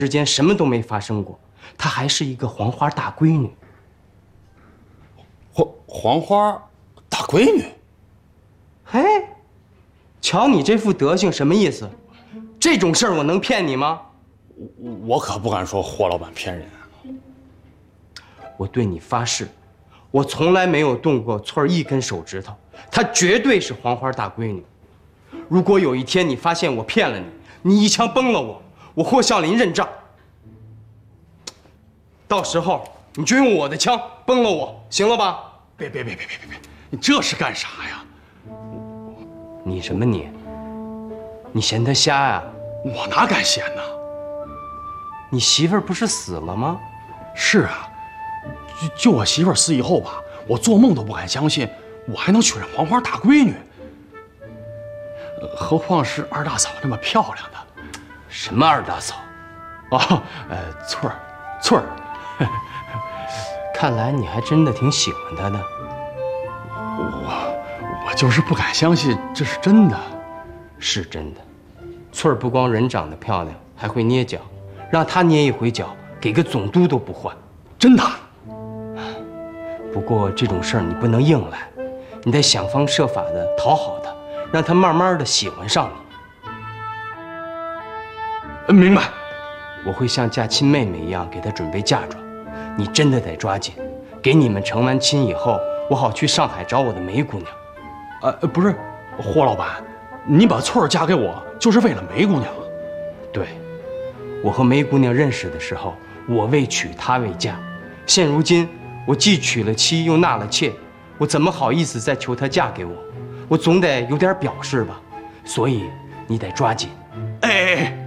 之间什么都没发生过，她还是一个黄花大闺女。 黄花大闺女？ 嘿，瞧你这副德行，什么意思？这种事儿我能骗你吗？ 我可不敢说霍老板骗人。 我对你发誓，我从来没有动过翠儿一根手指头，她绝对是黄花大闺女。如果有一天你发现我骗了你，你一枪崩了我，我霍孝林认账。到时候你就用我的枪崩了我，行了吧？ 别，你这是干啥呀？ 你什么你？你嫌他瞎呀？ 我哪敢嫌呢？ 你媳妇儿不是死了吗？ 是啊，就我媳妇儿死以后吧，我做梦都不敢相信我还能娶上黄花大闺女，何况是二大嫂那么漂亮的。 什么二大嫂？ 哦，翠儿。 看来你还真的挺喜欢她的。 我就是不敢相信这是真的。 是真的。翠儿不光人长得漂亮，还会捏脚，让她捏一回脚，给个总督都不换。 真的。 不过这种事儿你不能硬来，你得想方设法的讨好她，让她慢慢的喜欢上你。 明白。 我会像嫁亲妹妹一样给她准备嫁妆，你真的得抓紧，给你们成完亲以后，我好去上海找我的梅姑娘。 不是，霍老板，你把翠儿嫁给我就是为了梅姑娘？ 对，我和梅姑娘认识的时候，我为娶她为嫁，现如今我既娶了妻又纳了妾，我怎么好意思再求她嫁给我？我总得有点表示吧，所以你得抓紧。 哎。